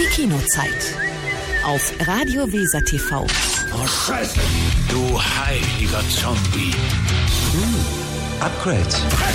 Kinozeit. Auf Radio Weser TV. Oh, Scheiße! Du heiliger Zombie. Upgrade.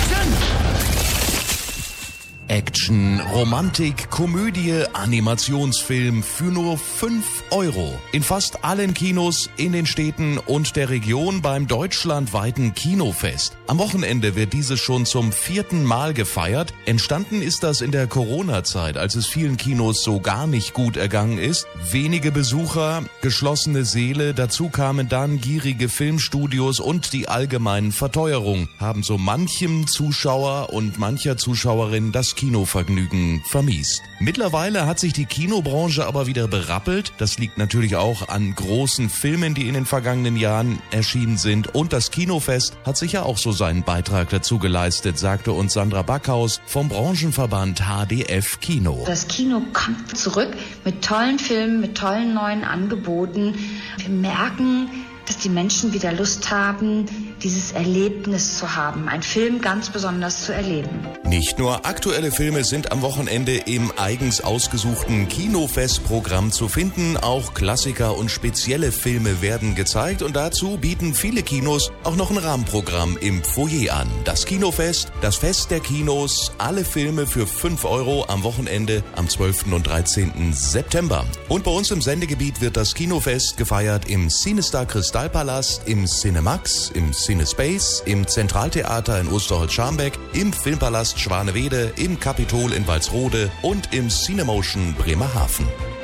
Action, Romantik, Komödie, Animationsfilm für nur 5 €. In fast allen Kinos in den Städten und der Region beim deutschlandweiten Kinofest. Am Wochenende wird dieses schon zum 4. Mal gefeiert. Entstanden ist das in der Corona-Zeit, als es vielen Kinos so gar nicht gut ergangen ist. Wenige Besucher, geschlossene Säle, dazu kamen dann gierige Filmstudios und die allgemeinen Verteuerungen, haben so manchem Zuschauer und mancher Zuschauerin das Kinovergnügen vermiest. Mittlerweile hat sich die Kinobranche aber wieder berappelt. Das liegt natürlich auch an großen Filmen, die in den vergangenen Jahren erschienen sind. Und das Kinofest hat sicher auch so seinen Beitrag dazu geleistet, sagte uns Sandra Backhaus vom Branchenverband HDF Kino. Das Kino kommt zurück mit tollen Filmen, mit tollen neuen Angeboten. Wir merken, dass die Menschen wieder Lust haben, dieses Erlebnis zu haben, einen Film ganz besonders zu erleben. Nicht nur aktuelle Filme sind am Wochenende im eigens ausgesuchten Kinofestprogramm zu finden, auch Klassiker und spezielle Filme werden gezeigt und dazu bieten viele Kinos auch noch ein Rahmenprogramm im Foyer an. Das Kinofest, das Fest der Kinos, alle Filme für 5 € am Wochenende am 12. und 13. September. Und bei uns im Sendegebiet wird das Kinofest gefeiert im Cinestar Kristallpalast, im Cinemax, im Cinespace, im Zentraltheater in Osterholz-Scharmbeck, im Filmpalast Schwanewede, im Capitol in Walsrode und im Cinemotion Bremerhaven.